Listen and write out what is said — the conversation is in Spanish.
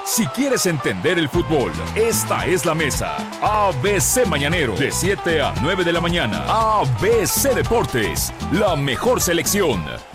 Si quieres entender el fútbol, esta es la mesa. ABC Mañanero, de 7 a 9 de la mañana. ABC Deportes, la mejor selección.